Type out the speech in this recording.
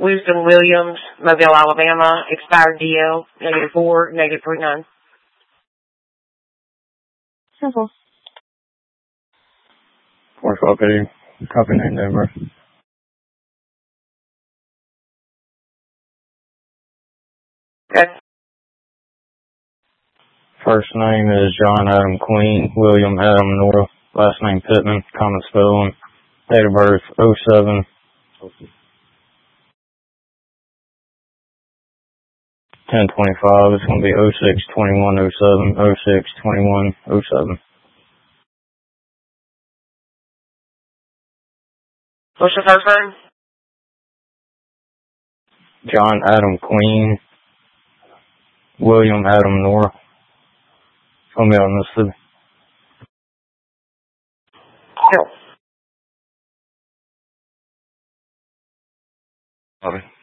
Wisdom Williams, Mobile, Alabama, expired DL, -4, -39. Simple. Copy name number. Okay. First name is John Adam Queen, William Adam Nora, last name Pittman, common spelling, date of birth 07. 10/25, it's going to be 06/21/07, 06/21/07. What's your first name? John Adam Queen, William Adam Nora, from Mississippi. Hill. Copy.